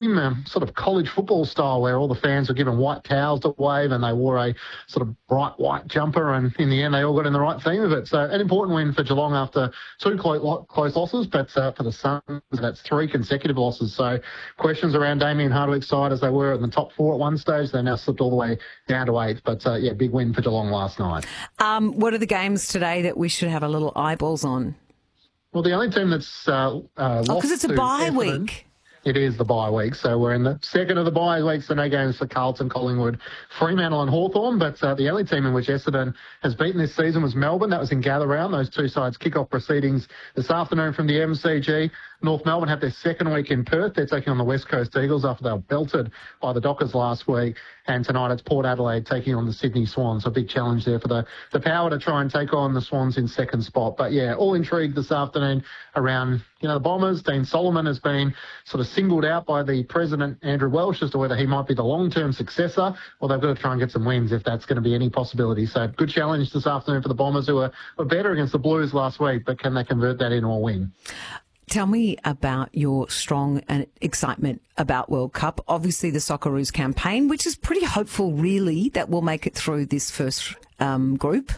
team, sort of college football style, where all the fans were given white towels to wave and they wore a sort of bright white jumper, and in the end they all got in the right theme of it. So an important win for Geelong after two close losses, but for the Suns, that's 3 consecutive losses. So questions around Damien Hardwick's side, as they were in the top 4 at one stage. They now slipped all the way down to 8th. But, big win for Geelong last night. What are the games today that we should have a little eyeballs on? Well, the only team that's lost because it's a bye week. It is the bye week, so we're in the second of the bye week, so no games for Carlton, Collingwood, Fremantle and Hawthorn. But the only team in which Essendon has beaten this season was Melbourne. That was in Gather Round. Those two sides kick off proceedings this afternoon from the MCG. North Melbourne have their second week in Perth. They're taking on the West Coast Eagles after they were belted by the Dockers last week. And tonight it's Port Adelaide taking on the Sydney Swans. So a big challenge there for the Power to try and take on the Swans in second spot. But, all intrigue this afternoon around, the Bombers. Dean Solomon has been sort of singled out by the president, Andrew Welsh, as to whether he might be the long-term successor, or they've got to try and get some wins if that's going to be any possibility. So good challenge this afternoon for the Bombers, who were better against the Blues last week, but can they convert that into a win? Tell me about your strong and excitement about World Cup. Obviously, the Socceroos campaign, which is pretty hopeful, really, that we'll make it through this first group.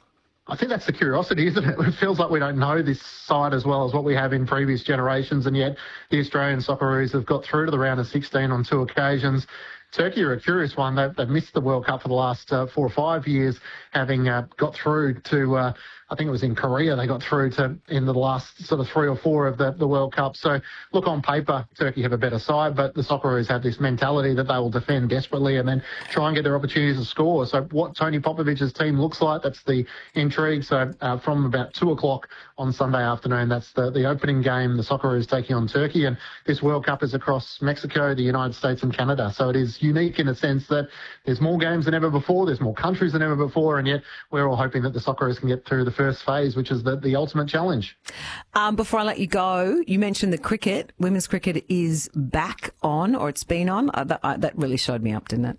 I think that's the curiosity, isn't it? It feels like we don't know this side as well as what we have in previous generations, and yet the Australian Socceroos have got through to the round of 16 on 2 occasions. Turkey are a curious one. They've missed the World Cup for the last 4 or 5 years, having got through to, I think it was in Korea, they got through to in the last sort of 3 or 4 of the World Cup. So, look, on paper, Turkey have a better side, but the Socceroos have this mentality that they will defend desperately and then try and get their opportunities to score. So what Tony Popovic's team looks like, that's the intrigue. So from about 2 o'clock on Sunday afternoon, that's the opening game, the Socceroos taking on Turkey. And this World Cup is across Mexico, the United States and Canada. So it is unique in a sense that there's more games than ever before, there's more countries than ever before, and yet we're all hoping that the Socceroos can get through the first phase, which is the ultimate challenge. Before I let you go, you mentioned the cricket. Women's cricket is back on, or it's been on. That really showed me up, didn't it?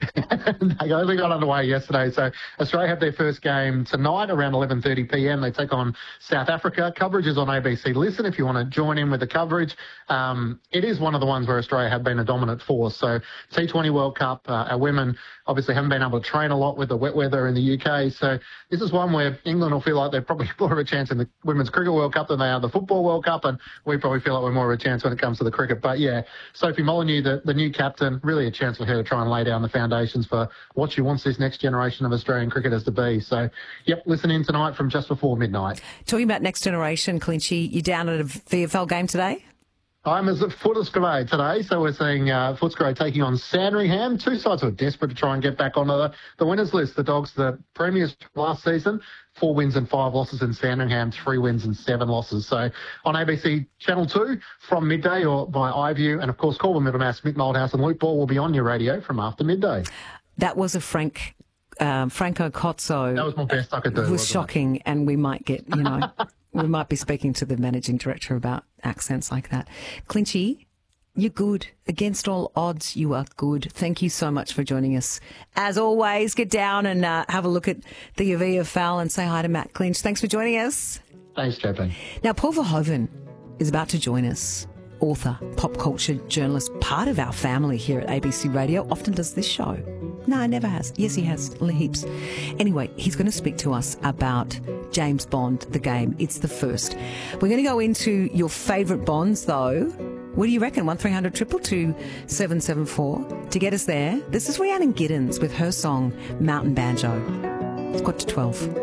They only got underway yesterday. So Australia have their first game tonight around 11:30pm. They take on South Africa. Coverage is on ABC Listen if you want to join in with the coverage. It is one of the ones where Australia have been a dominant force. So T20 World Cup, our women obviously haven't been able to train a lot with the wet weather in the UK. So this is one where England will feel like they're probably more of a chance in the Women's Cricket World Cup than they are the Football World Cup. And we probably feel like we're more of a chance when it comes to the cricket. But Sophie Molyneux, the new captain, really a chance for her to try and lay down the foundations for what she wants this next generation of Australian cricketers to be. So, listen in tonight from just before midnight. Talking about next generation, Clinchy, you down at a VFL game today? I'm at Footscray today, so we're seeing Footscray taking on Sandringham. Two sides who are desperate to try and get back onto the winners list. The Dogs, the premiers last season, 4 wins and 5 losses, in Sandringham, 3 wins and 7 losses. So on ABC Channel 2 from midday or by iView, and of course Corbin Middlemass, Mick Moldhouse and Luke Ball will be on your radio from after midday. That was a Franco Cozzo. That was my best I could do. It was shocking, and we might get, we might be speaking to the managing director about accents like that. Clinchy, you're good. Against all odds, you are good. Thank you so much for joining us. As always, get down and have a look at the VFL and say hi to Matt Clinch. Thanks for joining us. Thanks, JP. Now, Paul Verhoeven is about to join us. Author, pop culture journalist, part of our family here at ABC Radio, often does this show. No, never has. Yes, he has. Heaps. Anyway, he's going to speak to us about James Bond, the game. It's the first. We're going to go into your favourite Bonds, though. What do you reckon? 1300 222 774. To get us there, this is Rhiannon Giddens with her song Mountain Banjo. It's got to 12.